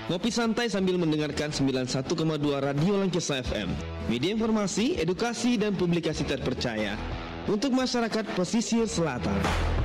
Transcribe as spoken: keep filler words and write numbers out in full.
Ngopi santai sambil mendengarkan sembilan puluh satu koma dua Radio Lanchesa F M. Media informasi, edukasi, dan publikasi terpercaya untuk masyarakat pesisir selatan.